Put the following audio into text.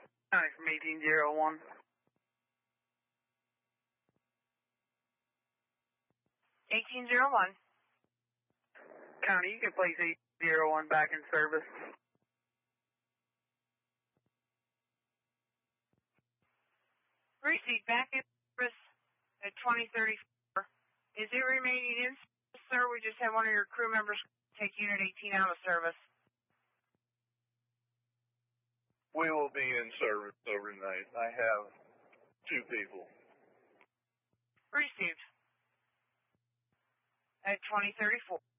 County from 1801. County, you can place 801 back in service. Receipt back in service at 2034. Is it remaining in service, sir? We just had one of your crew members take Unit 18 out of service. We will be in service overnight. I have 2 people. Received. At 2034.